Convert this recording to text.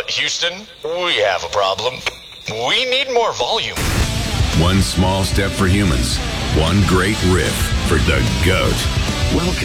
Houston, we have a problem. We need more volume. One small step for humans, one great riff for the GOAT. Welcome